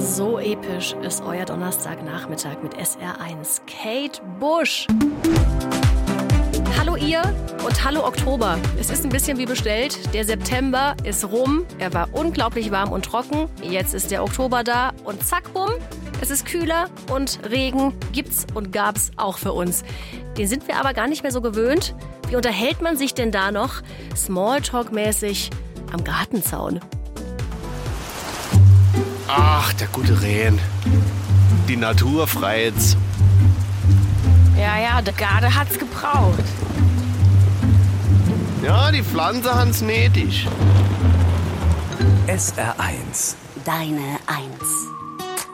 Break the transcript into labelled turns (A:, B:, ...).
A: So episch ist euer Donnerstagnachmittag mit SR1. Kate Bush. Hallo ihr und hallo Oktober. Es ist ein bisschen wie bestellt. Der September ist rum. Er war unglaublich warm und trocken. Jetzt ist der Oktober da und zack, bumm. Es ist kühler und Regen gibt's und gab's auch für uns. Den sind wir aber gar nicht mehr so gewöhnt. Wie unterhält man sich denn da noch Smalltalk-mäßig am Gartenzaun?
B: Ach, der gute Rehn. Die Natur freit's.
C: Ja, der Garde hat's gebraucht.
B: Ja, die Pflanze haben's nötig.
D: SR1.
E: Deine Eins.